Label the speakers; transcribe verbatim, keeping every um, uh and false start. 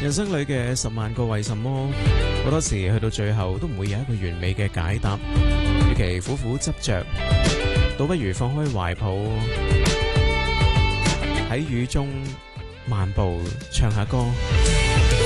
Speaker 1: 人生裏嘅十萬個為什麼，好多時去到最後都唔會有一個完美嘅解答。與其苦苦執着，倒不如放開懷抱，喺雨中漫步，唱下歌。